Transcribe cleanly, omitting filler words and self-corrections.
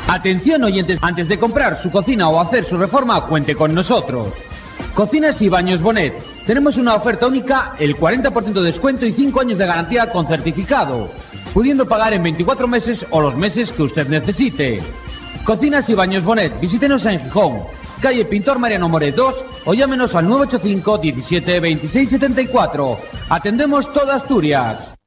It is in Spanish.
Atención oyentes, antes de comprar su cocina o hacer su reforma, cuente con nosotros. Cocinas y Baños Bonet. Tenemos una oferta única, el 40% de descuento y 5 años de garantía con certificado, pudiendo pagar en 24 meses o los meses que usted necesite. Cocinas y Baños Bonet. Visítenos en Gijón, calle Pintor Mariano Moret 2, o llámenos al 985 17 26 74. Atendemos toda Asturias.